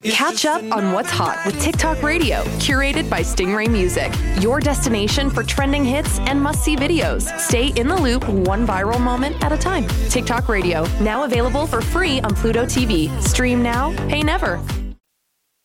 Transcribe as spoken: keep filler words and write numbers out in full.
Catch up on what's hot with TikTok Radio, curated by Stingray Music, your destination for trending hits and must-see videos. Stay in the loop, one viral moment at a time. TikTok Radio, now available for free on Pluto T V. Stream now, pay never.